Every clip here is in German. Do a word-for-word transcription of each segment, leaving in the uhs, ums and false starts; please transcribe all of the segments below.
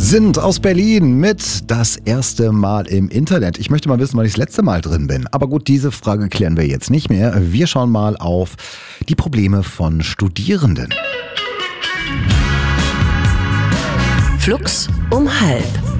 Sind aus Berlin mit das erste Mal im Internet. Ich möchte mal wissen, wann ich das letzte Mal drin bin. Aber gut, diese Frage klären wir jetzt nicht mehr. Wir schauen mal auf die Probleme von Studierenden. Flux um halb.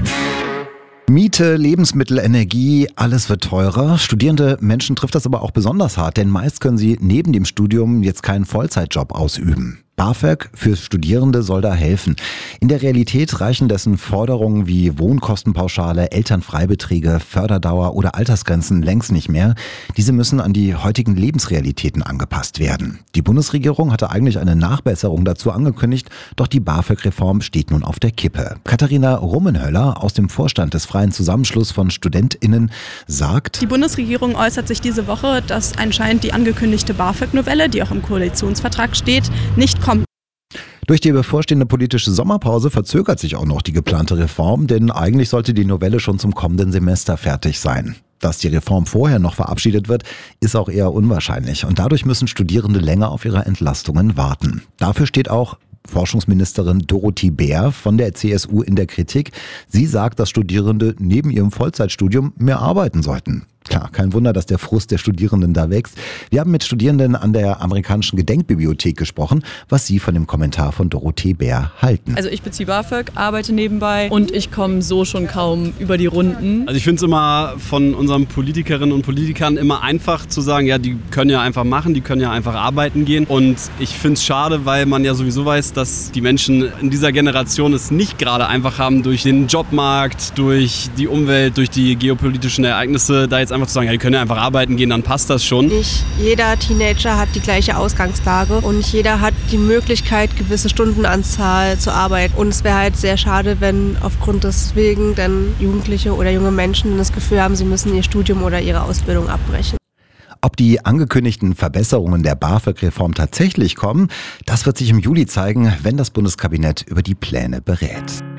Miete, Lebensmittel, Energie, alles wird teurer. Studierende Menschen trifft das aber auch besonders hart, denn meist können sie neben dem Studium jetzt keinen Vollzeitjob ausüben. BAföG für Studierende soll da helfen. In der Realität reichen dessen Forderungen wie Wohnkostenpauschale, Elternfreibeträge, Förderdauer oder Altersgrenzen längst nicht mehr. Diese müssen an die heutigen Lebensrealitäten angepasst werden. Die Bundesregierung hatte eigentlich eine Nachbesserung dazu angekündigt, doch die BAföG-Reform steht nun auf der Kippe. Katharina Rummenhöller aus dem Vorstand des Freien Zusammenschluss von StudentInnen sagt: Die Bundesregierung äußert sich diese Woche, dass anscheinend die angekündigte BAföG-Novelle, die auch im Koalitionsvertrag steht, nicht kommt. Durch die bevorstehende politische Sommerpause verzögert sich auch noch die geplante Reform, denn eigentlich sollte die Novelle schon zum kommenden Semester fertig sein. Dass die Reform vorher noch verabschiedet wird, ist auch eher unwahrscheinlich und dadurch müssen Studierende länger auf ihre Entlastungen warten. Dafür steht auch Forschungsministerin Dorothee Bär von der C S U in der Kritik. Sie sagt, dass Studierende neben ihrem Vollzeitstudium mehr arbeiten sollten. Klar, kein Wunder, dass der Frust der Studierenden da wächst. Wir haben mit Studierenden an der amerikanischen Gedenkbibliothek gesprochen, was sie von dem Kommentar von Dorothee Bär halten. Also ich beziehe BAföG, arbeite nebenbei und ich komme so schon kaum über die Runden. Also ich finde es immer von unseren Politikerinnen und Politikern immer einfach zu sagen, ja, die können ja einfach machen, die können ja einfach arbeiten gehen. Und ich finde es schade, weil man ja sowieso weiß, dass die Menschen in dieser Generation es nicht gerade einfach haben, durch den Jobmarkt, durch die Umwelt, durch die geopolitischen Ereignisse, da jetzt einfach zu sagen, ja, die können ja einfach arbeiten gehen, dann passt das schon. Nicht jeder Teenager hat die gleiche Ausgangslage und nicht jeder hat die Möglichkeit, gewisse Stundenanzahl zu arbeiten. Und es wäre halt sehr schade, wenn aufgrund deswegen dann Jugendliche oder junge Menschen das Gefühl haben, sie müssen ihr Studium oder ihre Ausbildung abbrechen. Ob die angekündigten Verbesserungen der BAföG-Reform tatsächlich kommen, das wird sich im Juli zeigen, wenn das Bundeskabinett über die Pläne berät.